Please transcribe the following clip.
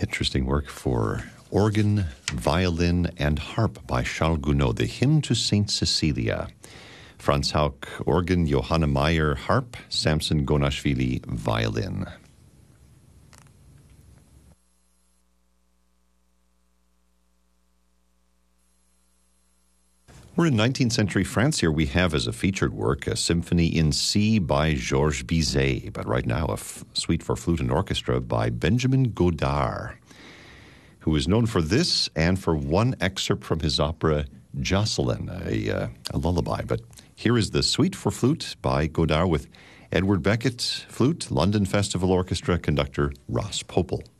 Interesting work for organ, violin, and harp by Charles Gounod, the Hymn to St. Cecilia. Franz Hauck, organ, Johanna Meyer, harp, Samson Gonashvili, violin. We're in 19th century France. Here we have as a featured work a symphony in C by Georges Bizet, but right now a suite for flute and orchestra by Benjamin Godard, who is known for this and for one excerpt from his opera Jocelyn, a lullaby. But here is the suite for flute by Godard with Edward Beckett, flute, London Festival Orchestra, conductor Ross Popel.